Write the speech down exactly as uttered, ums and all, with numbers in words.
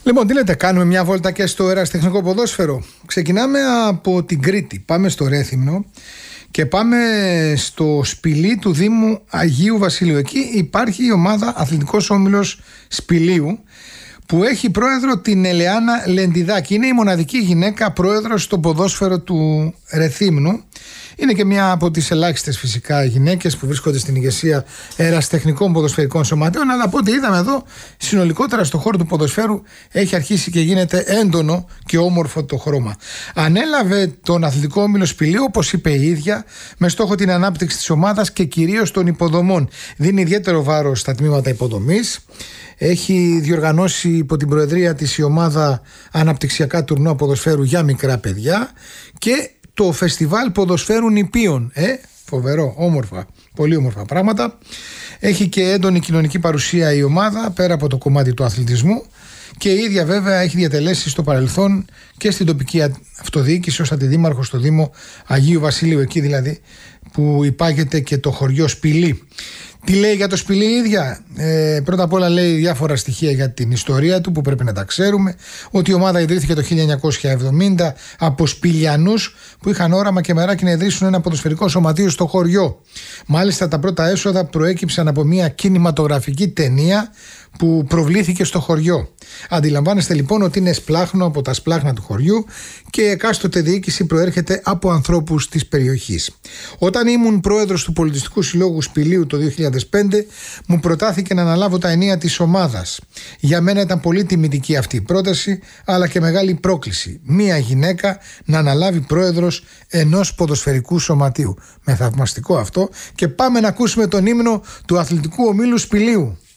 Λοιπόν, τι λέτε, κάνουμε μια βόλτα και στο ερασιτεχνικό ποδόσφαιρο. Ξεκινάμε από την Κρήτη, πάμε στο Ρέθυμνο και πάμε στο Σπηλί του Δήμου Αγίου Βασιλείου. Εκεί υπάρχει η ομάδα Αθλητικός Όμιλος Σπηλίου, που έχει πρόεδρο την Ελεάνα Λεντιδάκη. Είναι η μοναδική γυναίκα πρόεδρος στο ποδόσφαιρο του Ρεθύμνου. Είναι και μια από τις ελάχιστες φυσικά γυναίκες που βρίσκονται στην ηγεσία ερασιτεχνικών ποδοσφαιρικών σωματείων, αλλά από ό,τι είδαμε εδώ, συνολικότερα στο χώρο του ποδοσφαίρου έχει αρχίσει και γίνεται έντονο και όμορφο το χρώμα. Ανέλαβε τον Αθλητικό Όμιλο Σπηλίου, όπως είπε η ίδια, με στόχο την ανάπτυξη της ομάδας και κυρίως των υποδομών. Δίνει ιδιαίτερο βάρος στα τμήματα υποδομής. Έχει διοργανώσει υπό την προεδρία της η ομάδα αναπτυξιακά τουρνουά ποδοσφαίρου για μικρά παιδιά και το φεστιβάλ ποδοσφαίρου νηπίων. Ε, φοβερό, όμορφα, πολύ όμορφα πράγματα. Έχει και έντονη κοινωνική παρουσία η ομάδα πέρα από το κομμάτι του αθλητισμού και η ίδια βέβαια έχει διατελέσει στο παρελθόν και στην τοπική αυτοδιοίκηση ως αντιδήμαρχο στο Δήμο Αγίου Βασιλείου, εκεί δηλαδή που υπάγεται και το χωριό Σπηλί. Τι λέει για το Σπηλί η ίδια? Ε, πρώτα απ' όλα λέει διάφορα στοιχεία για την ιστορία του που πρέπει να τα ξέρουμε. Ότι η ομάδα ιδρύθηκε το χίλια εννιακόσια εβδομήντα από Σπηλιανούς που είχαν όραμα και μεράκι να ιδρύσουν ένα ποδοσφαιρικό σωματείο στο χωριό. Μάλιστα τα πρώτα έσοδα προέκυψαν από μια κινηματογραφική ταινία που προβλήθηκε στο χωριό. Αντιλαμβάνεστε λοιπόν ότι είναι σπλάχνο από τα σπλάχνα του χωριού και η εκάστοτε διοίκηση προέρχεται από ανθρώπους της περιοχής. Όταν ήμουν πρόεδρος του Πολιτιστικού Συλλόγου Σπηλίου το δύο χιλιάδες πέντε, μου προτάθηκε να αναλάβω τα ενία της ομάδας. Για μένα ήταν πολύ τιμητική αυτή η πρόταση, αλλά και μεγάλη πρόκληση. Μία γυναίκα να αναλάβει πρόεδρος ενός ποδοσφαιρικού σωματείου. Με θαυμαστικό αυτό, και πάμε να ακούσουμε τον ύμνο του Αθλητικού Ομίλου Σπηλίου.